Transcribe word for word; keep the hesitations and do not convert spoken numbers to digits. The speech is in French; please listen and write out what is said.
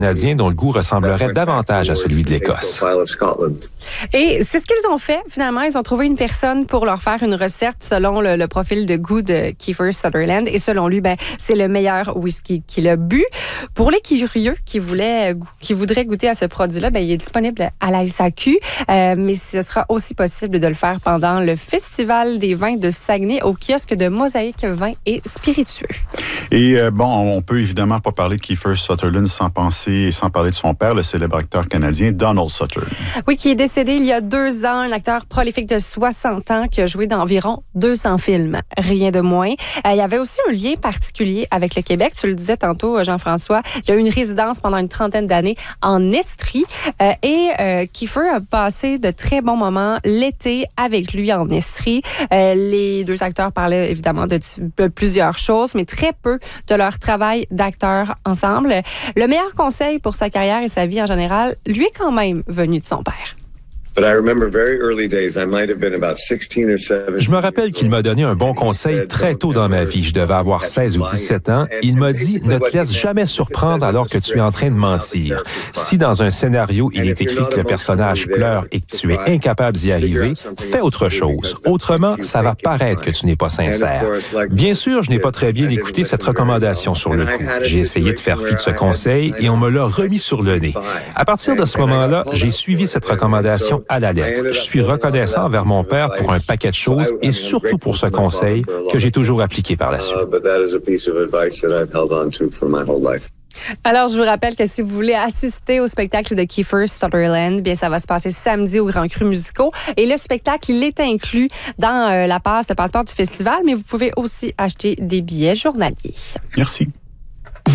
Canadien dont le goût ressemblerait davantage à celui de l'Écosse. Et c'est ce qu'ils ont fait. Finalement, ils ont trouvé une personne pour leur faire une recette selon le, le profil de goût de Kiefer Sutherland. Et selon lui, ben, c'est le meilleur whisky qu'il a bu. Pour les curieux qui, voulaient, qui voudraient goûter à ce produit-là, ben, il est disponible à la S A Q. Euh, mais ce sera aussi possible de le faire pendant le Festival des vins de Saguenay au kiosque de Mosaïque Vins et Spiritueux. Et euh, bon, on peut évidemment pas parler de Kiefer Sutherland sans penser et sans parler de son père, le célèbre acteur canadien Donald Sutherland. Oui, qui est décédé il y a deux ans, un acteur prolifique de soixante ans qui a joué dans environ deux cents films, rien de moins. Euh, il y avait aussi un lien particulier avec le Québec. Tu le disais tantôt, Jean-François, il y a eu une résidence pendant une trentaine d'années en Estrie euh, et euh, Kiefer a passé de très bons moments l'été avec lui en Estrie. Euh, les deux acteurs parlaient évidemment de, de plusieurs choses, mais très peu de leur travail d'acteur ensemble. Le meilleur conseil pour sa carrière et sa vie en général lui est quand même venu de son père. Je me rappelle qu'il m'a donné un bon conseil très tôt dans ma vie. Je devais avoir seize ou dix-sept ans. Il m'a dit « Ne te laisse jamais surprendre alors que tu es en train de mentir. Si dans un scénario, il est écrit que le personnage pleure et que tu es incapable d'y arriver, fais autre chose. Autrement, ça va paraître que tu n'es pas sincère. » Bien sûr, je n'ai pas très bien écouté cette recommandation sur le coup. J'ai essayé de faire fi de ce conseil et on me l'a remis sur le nez. À partir de ce moment-là, j'ai suivi cette recommandation à la lettre. Je suis reconnaissant envers mon père pour un paquet de choses et surtout pour ce conseil que j'ai toujours appliqué par la suite. Alors, je vous rappelle que si vous voulez assister au spectacle de Kiefer Sutherland, bien, ça va se passer samedi au Grand Cru Musicaux. Et le spectacle, il est inclus dans euh, la passe, le passeport du festival, mais vous pouvez aussi acheter des billets journaliers. Merci.